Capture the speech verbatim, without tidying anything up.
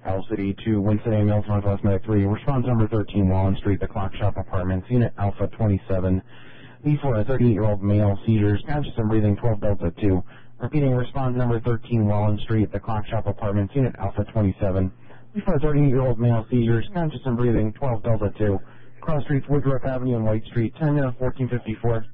Owl City to Winston Ambulance, Northwest Medic three. Response number thirteen, Wallen Street, the Clock Shop Apartments, Unit Alpha twenty-seven. B for a thirty-eight-year-old male, seizures, conscious and breathing, twelve Delta two. Repeating, response number thirteen, Wallen Street, the Clock Shop Apartments, Unit Alpha twenty-seven. B for a thirty-eight-year-old male, seizures, conscious and breathing, twelve Delta two. Cross Streets, Woodruff Avenue and White Street, ten minutes, fourteen fifty-four.